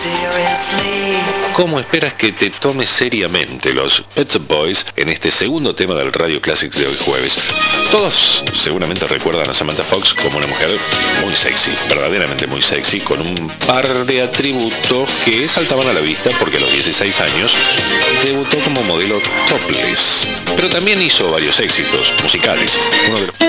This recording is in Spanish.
¿Cómo esperas que te tome seriamente los Pet Shop Boys en este segundo tema del Radio Classics de hoy jueves? Todos seguramente recuerdan a Samantha Fox como una mujer muy sexy, verdaderamente muy sexy, con un par de atributos que saltaban a la vista porque a los 16 años debutó como modelo topless. Pero también hizo varios éxitos musicales. Uno de los